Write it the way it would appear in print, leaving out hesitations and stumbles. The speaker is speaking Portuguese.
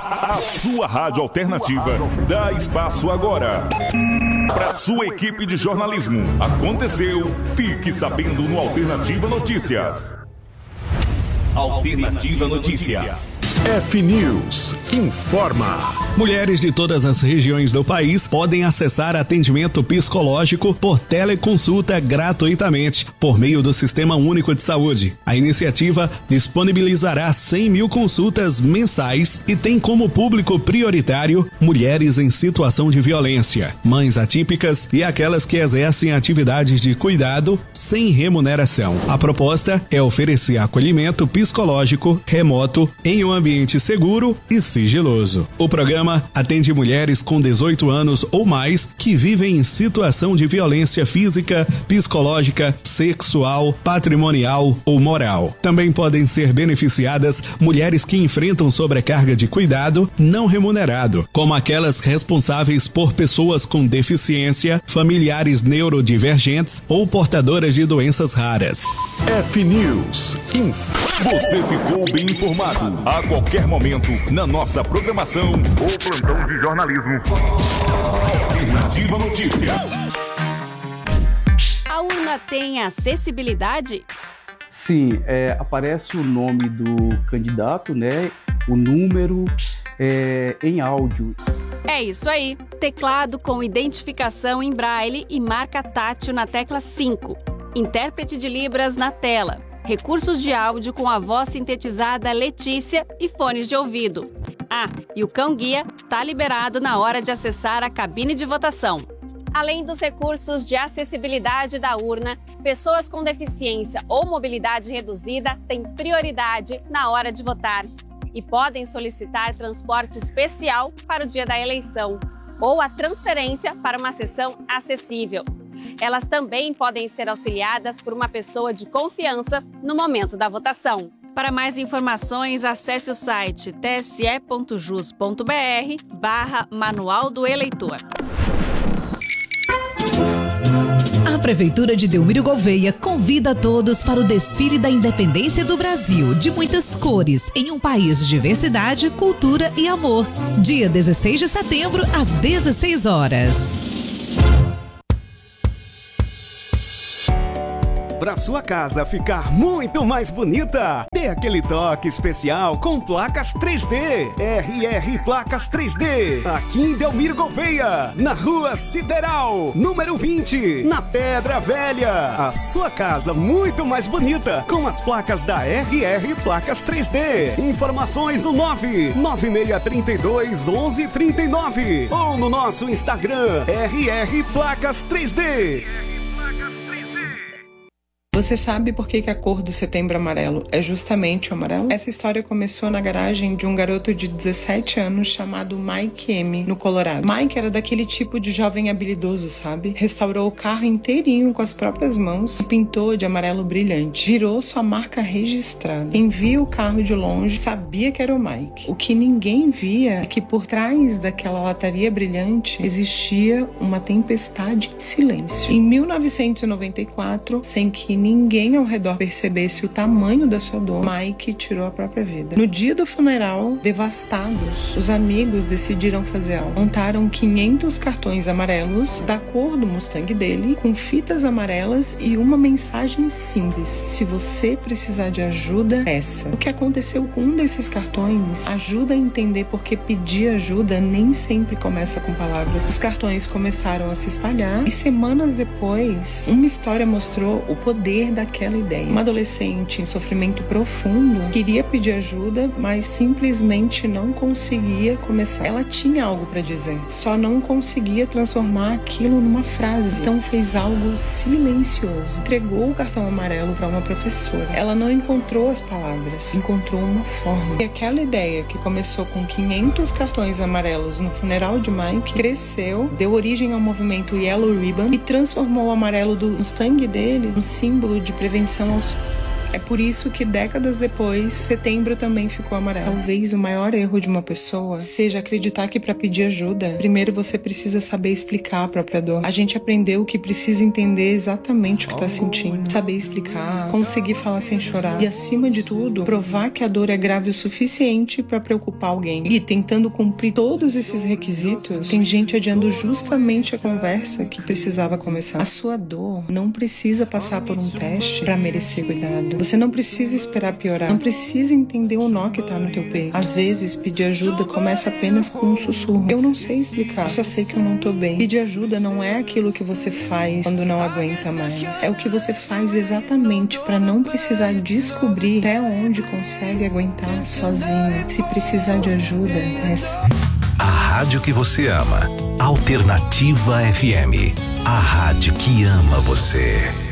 A sua rádio alternativa dá espaço agora para sua equipe de jornalismo. Aconteceu, fique sabendo no Alternativa Notícias. Alternativa Notícias. F-News informa. Mulheres de todas as regiões do país podem acessar atendimento psicológico por teleconsulta gratuitamente, por meio do Sistema Único de Saúde. A iniciativa disponibilizará 100 mil consultas mensais e tem como público prioritário mulheres em situação de violência, mães atípicas e aquelas que exercem atividades de cuidado sem remuneração. A proposta é oferecer acolhimento psicológico remoto em um ambiente seguro e sigiloso. O programa atende mulheres com 18 anos ou mais que vivem em situação de violência física, psicológica, sexual, patrimonial ou moral. Também podem ser beneficiadas mulheres que enfrentam sobrecarga de cuidado não remunerado, como aquelas responsáveis por pessoas com deficiência, familiares neurodivergentes ou portadoras de doenças raras. F-News Você ficou bem informado a qualquer momento na nossa programação ou plantão de jornalismo. Alternativa Notícia. A urna tem acessibilidade? Sim, aparece o nome do candidato, né? O número em áudio. É isso aí. Teclado com identificação em braille e marca tátil na tecla 5. Intérprete de Libras na tela. Recursos de áudio com a voz sintetizada Letícia e fones de ouvido. E o cão-guia está liberado na hora de acessar a cabine de votação. Além dos recursos de acessibilidade da urna, pessoas com deficiência ou mobilidade reduzida têm prioridade na hora de votar e podem solicitar transporte especial para o dia da eleição ou a transferência para uma sessão acessível. Elas também podem ser auxiliadas por uma pessoa de confiança no momento da votação. Para mais informações, acesse o site tse.jus.br/Manual do Eleitor. A Prefeitura de Delmiro Gouveia convida todos para o Desfile da Independência do Brasil, de muitas cores, em um país de diversidade, cultura e amor. Dia 16 de setembro, às 16 horas. Para sua casa ficar muito mais bonita, dê aquele toque especial com placas 3D. RR Placas 3D, aqui em Delmiro Gouveia, na Rua Sideral, número 20, na Pedra Velha. A sua casa muito mais bonita com as placas da RR Placas 3D. Informações no 99632 1139 ou no nosso Instagram RR Placas 3D. Você sabe por que a cor do Setembro Amarelo é justamente o amarelo? Essa história começou na garagem de um garoto de 17 anos chamado Mike M, no Colorado. Mike era daquele tipo de jovem habilidoso, sabe? Restaurou o carro inteirinho com as próprias mãos e pintou de amarelo brilhante. Virou sua marca registrada. Quem via o carro de longe sabia que era o Mike. O que ninguém via é que por trás daquela lataria brilhante existia uma tempestade em silêncio. Em 1994, sem que ninguém ao redor percebesse o tamanho da sua dor, Mike tirou a própria vida. No dia do funeral, devastados, os amigos decidiram fazer algo. Montaram 500 cartões amarelos da cor do Mustang dele, com fitas amarelas e uma mensagem simples: se você precisar de ajuda, peça. O que aconteceu com um desses cartões ajuda a entender porque pedir ajuda nem sempre começa com palavras. Os cartões começaram a se espalhar e semanas depois, uma história mostrou o poder daquela ideia. Uma adolescente em sofrimento profundo queria pedir ajuda, mas simplesmente não conseguia começar. Ela tinha algo para dizer, só não conseguia transformar aquilo numa frase. Então fez algo silencioso. Entregou o cartão amarelo para uma professora. Ela não encontrou as palavras, encontrou uma forma. E aquela ideia que começou com 500 cartões amarelos no funeral de Mike cresceu, deu origem ao movimento Yellow Ribbon e transformou o amarelo do Mustang dele num símbolo de prevenção ao suicídio. É por isso que décadas depois, setembro também ficou amarelo. Talvez o maior erro de uma pessoa seja acreditar que para pedir ajuda, primeiro você precisa saber explicar a própria dor. A gente aprendeu que precisa entender exatamente o que tá sentindo, saber explicar, conseguir falar sem chorar e, acima de tudo, provar que a dor é grave o suficiente para preocupar alguém. E tentando cumprir todos esses requisitos, tem gente adiando justamente a conversa que precisava começar. A sua dor não precisa passar por um teste para merecer cuidado. Você não precisa esperar piorar, não precisa entender o nó que tá no teu peito. Às vezes, pedir ajuda começa apenas com um sussurro. Eu não sei explicar, eu só sei que eu não tô bem. Pedir ajuda não é aquilo que você faz quando não aguenta mais. É o que você faz exatamente para não precisar descobrir até onde consegue aguentar sozinho. Se precisar de ajuda, peça. A rádio que você ama. Alternativa FM. A rádio que ama você.